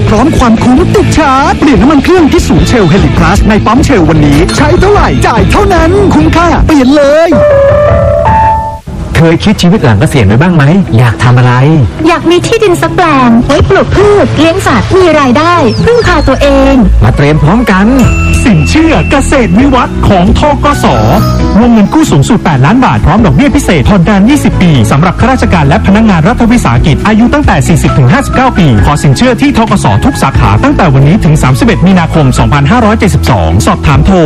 พร้อมความคุ้มติดชาร์จเปลี่ยนน้ำมันเครื่องที่ศูนย์เชลเฮลิพลัสในปั๊มเชลวันนี้ใช้เท่าไหร่จ่ายเท่านั้นคุ้มค่าเปลี่ยนเลยเคยคิดชีวิตหลังเกษียณไว้บ้างไหมอยากทำอะไรอยากมีที่ดินสักแปลงไว้ปลูกพืชเลี้ยงสัตว์มีรายได้พึ่งพาตัวเองมาเตรียมพร้อมกันสินเชื่อเกษตรวิวัฒน์ของธกส.วงเงินกู้สูงสุด8ล้านบาทพร้อมดอกเบี้ยพิเศษผ่อนนาน20 ปีสำหรับข้าราชการและพนักงานรัฐวิสาหกิจอายุตั้งแต่ 40-59 ปีขอสินเชื่อที่ธกส.ทุกสาขาตั้งแต่วันนี้ถึง31 มีนาคม 2572สอบถามโทร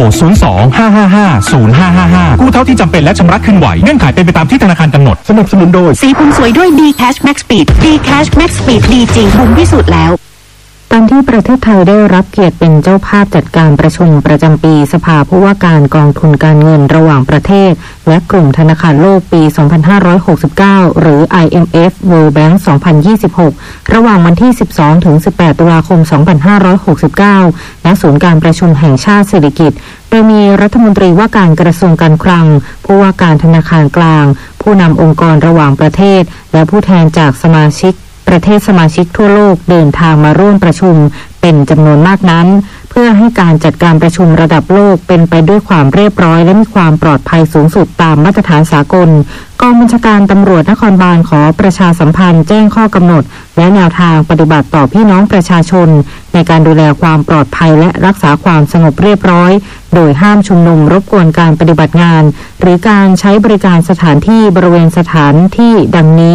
02-555-0555 กู้เท่าที่จำเป็นและชำระคืนไหวเงื่อนไขเป็นไปตามที่ธนาคารกำหนดสนับสนุนโดยสีคุณสวยด้วย D-Cash Max Speed D-Cash Max Speed ดีจริงบุ้มพิสูจน์แล้วตอนที่ประเทศไทยได้รับเกียรติเป็นเจ้าภาพจัดการประชุมประจำปีสภาผู้ว่าการกองทุนการเงินระหว่างประเทศและกลุ่มธนาคารโลกปี 2569 หรือ IMF World Bank 2026 ระหว่างวันที่ 12-18 ตุลาคม 2569 ณ ศูนย์การประชุมแห่งชาติเศรษฐกิจโดยมีรัฐมนตรีว่าการกระทรวงการคลังผู้ว่าการธนาคารกลางผู้นำองค์กรระหว่างประเทศและผู้แทนจากประเทศสมาชิกทั่วโลกเดินทางมาร่วมประชุมเป็นจำนวนมากนั้นเพื่อให้การจัดการประชุมระดับโลกเป็นไปด้วยความเรียบร้อยและมีความปลอดภัยสูงสุดตามมาตรฐานสากลกองบัญชาการตำรวจนครบาลขอประชาสัมพันธ์แจ้งข้อกำหนดและแนวทางปฏิบัติต่อพี่น้องประชาชนในการดูแลความปลอดภัยและรักษาความสงบเรียบร้อยโดยห้ามชุมนุมรบกวนการปฏิบัติงานหรือการใช้บริการสถานที่บริเวณสถานที่ดังนี้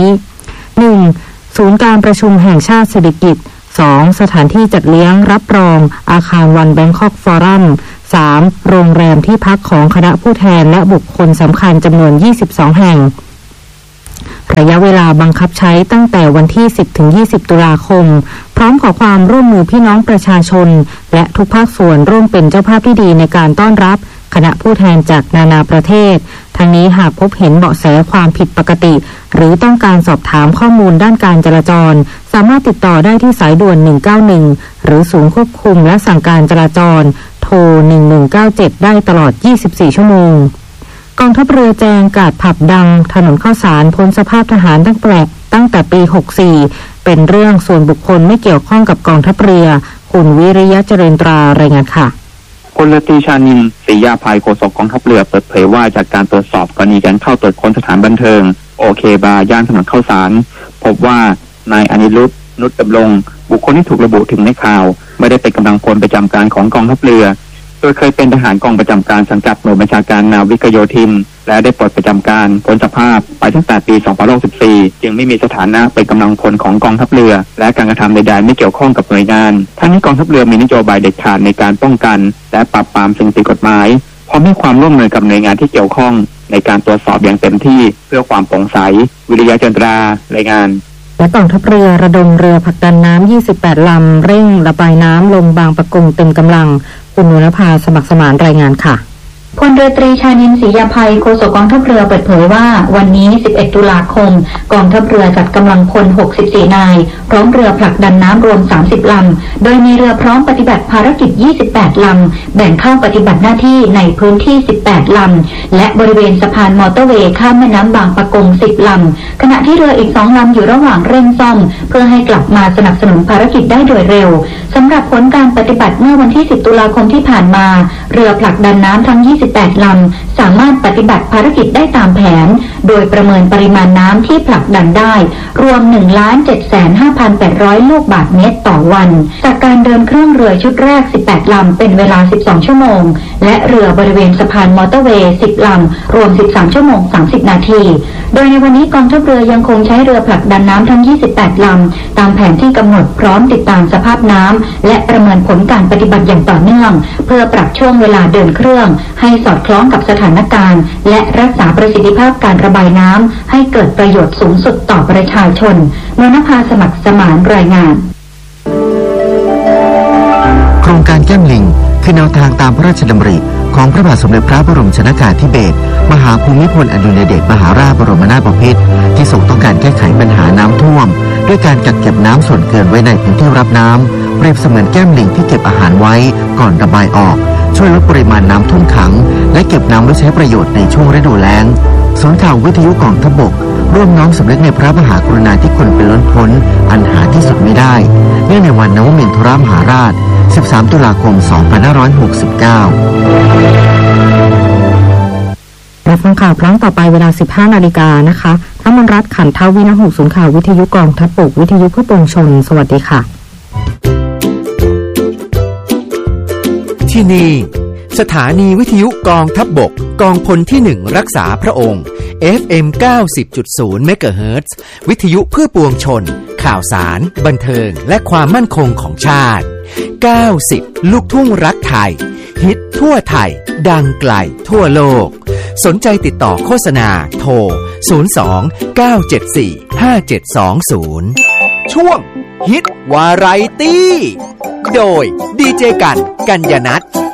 1. ศูนย์การประชุมแห่งชาติเศรษฐกิจ 2. สถานที่จัดเลี้ยงรับรองอาคารวันแบงคอกฟอรัม 3. โรงแรมที่พักของคณะผู้แทนและบุคคลสำคัญจำนวน22แห่งระยะเวลาบังคับใช้ตั้งแต่วันที่ 10-20 ตุลาคมพร้อมขอความร่วมมือพี่น้องประชาชนและทุกภาคส่วนร่วมเป็นเจ้าภาพที่ดีในการต้อนรับคณะผู้แทนจากนานาประเทศทั้งนี้หากพบเห็นเบาะแสความผิดปกติหรือต้องการสอบถามข้อมูลด้านการจราจรสามารถติดต่อได้ที่สายด่วน191หรือศูนย์ควบคุมและสั่งการจราจรโทร1197ได้ตลอด24ชั่วโมงกองทัพเรือแจ้งการผับดังถนนข้าวสารพ้นสภาพทหารตั้งแต่ปี64เป็นเรื่องส่วนบุคคลไม่เกี่ยวข้องกับกองทัพเรือคุณวิริยะเจริญตรารายงานค่ะพลตรีชานินทร์ศรียาภัยโฆษกกองทัพเรือเปิดเผยว่าจากการตรวจสอบกรณีการเข้าตรวจค้นสถานบันเทิงโอเคบาร์ย่านถนนข้าวสารพบว่านายอนิรุต นุชดำรงบุคคลที่ถูกระบุถึงในข่าวไม่ได้เป็นกำลังพลประจำการของกองทัพเรือโดยเคยเป็นทหารกองประจำการสังกัดหน่วยบัญชาการนาวิกโยธินและได้ปลดประจำการพ้นสภาพไปตั้งแต่ปี 2564 จึงไม่มีสถานะเป็นกำลังพลของกองทัพเรือและการกระทำใดๆไม่เกี่ยวข้องกับหน่วยงานทั้งนี้กองทัพเรือมีนโยบายเด็ดขาดในการป้องกันและปราบปรามสิ่งผิดกฎหมายพร้อมให้ความร่วมมือกับหน่วยงานที่เกี่ยวข้องในการตรวจสอบอย่างเต็มที่เพื่อความโปร่งใสวิริยะจันทรารายงานและกองทัพเรือระดมเรือผลักดันน้ำ28ลำเร่งระบายน้ำลงบางปะกงเต็มกำลังคุณนุนภาสมัครสมานรายงานค่ะพลเรือตรีชานินทร์ศรียาภัยโฆษกกองทัพเรือเปิดเผยว่าวันนี้11ตุลาคมกองทัพเรือจัดกำลังพล64นายพร้อมเรือผลักดันน้ำรวม30ลำโดยมีเรือพร้อมปฏิบัติภารกิจ28ลำแบ่งเข้าปฏิบัติหน้าที่ในพื้นที่18ลำและบริเวณสะพานมอเตอร์เวย์ข้ามแม่น้ำบางปะกง10ลำขณะที่เรืออีก2ลำอยู่ระหว่างเร่งซ่อมเพื่อให้กลับมาสนับสนุนภารกิจได้โดยเร็วสำหรับผลการปฏิบัติเมื่อวันที่10ตุลาคมที่ผ่านมาเรือผลักดันน้ำทั้ง28ลำสามารถปฏิบัติภารกิจได้ตามแผนโดยประเมินปริมาณน้ำที่ผลักดันได้รวม 1,755,800 ลูกบาศก์เมตรต่อวันจากการเดินเครื่องเรือชุดแรก18ลำเป็นเวลา12ชั่วโมงและเรือบริเวณสะพานมอเตอร์เวย์10ลำรวม13ชั่วโมง30นาทีโดยในวันนี้กองทัพเรือยังคงใช้เรือผลักดันน้ำทั้ง28ลำตามแผนที่กำหนดพร้อมติดตามสภาพน้ำและประเมินผลการปฏิบัติอย่างต่อเนื่องเพื่อปรับช่วงเวลาเดินเครื่องให้สอดคล้องกับสถานการณ์และรักษาประสิทธิภาพการระบายน้ำให้เกิดประโยชน์สูงสุดต่อประชาชนนนภาสมัครสมานรายงานโครงการแก้มลิงคือแนวทางตามพระราชดำริของพระบาทสมเด็จพระบรมชนกาธิเบศรมหาภูมิพลอดุลยเดชมหาราชบรมนาถบพิตรที่ทรงต้องการแก้ไขปัญหาน้ำท่วมด้วยการกักเก็บน้ำส่วนเกินไว้ในพื้นที่รับน้ำเปรียบเสมือนแก้มลิงที่เก็บอาหารไว้ก่อนระบายออกช่วยลดปริมาณน้ำท่วมขังและเก็บน้ำไว้ใช้ประโยชน์ในช่วงฤดูแล้งศูนย์ข่าววิทยุกองทัพบกร่วมน้อมสำนึกในพระมหากรุณาธิคุณเป็นล้นพ้นอันหาที่สุดไม่ได้ในองในวันนวมินทรมหาราช 13 ตุลาคม 2569 รับฟังข่าวครั้งต่อไปเวลา 15 นาฬิกานะคะพระมนรัตน์ขันทวินหุศูนย์ข่าววิทยุกองทัพบกวิทยุเพื่อปวงชนสวัสดีค่ะที่นี่สถานีวิทยุกองทัพบกกองพลที่1รักษาพระองค์ FM 90.0 เมกะเฮิรตซ์วิทยุเพื่อปวงชนข่าวสารบันเทิงและความมั่นคงของชาติ90ลูกทุ่งรักไทยฮิตทั่วไทยดังไกลทั่วโลกสนใจติดต่อโฆษณาโทร02-974-5720ช่วงฮิตวาไรตี้โดยดีเจกันกัญญนัท